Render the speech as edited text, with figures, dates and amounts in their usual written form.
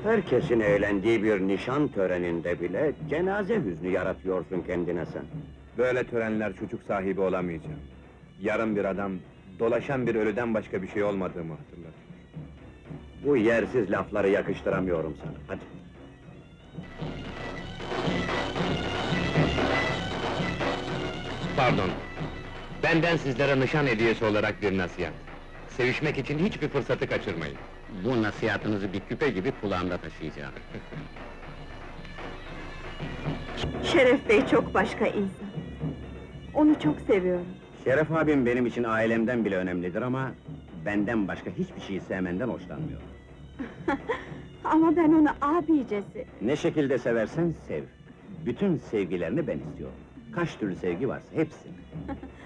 Herkesin eğlendiği bir nişan töreninde bile cenaze hüznü yaratıyorsun kendine sen. Böyle törenler çocuk sahibi olamayacağım. Yarın bir adam, dolaşan bir ölüden başka bir şey olmadığımı hatırlatır. Bu yersiz lafları yakıştıramıyorum sana. Hadi. Pardon. Benden sizlere nişan hediyesi olarak bir nasihat. Sevişmek için hiçbir fırsatı kaçırmayın. Bu nasihatınızı bir küpe gibi kulağımda taşıyacağım. Şeref Bey çok başka insan. Onu çok seviyorum. Şeref abim benim için ailemden bile önemlidir ama... ...benden başka hiçbir şeyi sevmenden hoşlanmıyor. Ama ben onu abicesi. Ne şekilde seversen sev. Bütün sevgilerini ben istiyorum. Kaç türlü sevgi varsa hepsini.